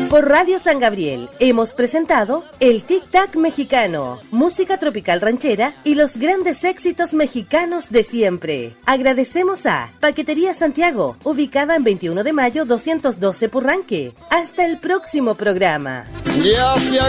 Por Radio San Gabriel hemos presentado el Tic Tac Mexicano, música tropical ranchera y los grandes éxitos mexicanos de siempre. Agradecemos a Paquetería Santiago, ubicada en 21 de mayo 212 Purranque. Hasta el próximo programa. Ya se